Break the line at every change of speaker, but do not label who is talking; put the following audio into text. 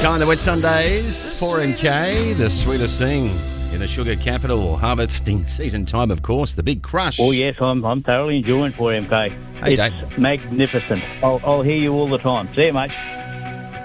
Kind of Wet Sundays, 4MK, the sweetest thing in the sugar capital, harvesting season time, of course, the big crush.
Oh, yes, I'm thoroughly enjoying 4MK.
Hey,
it's magnificent. I'll hear you all the time. See you, mate.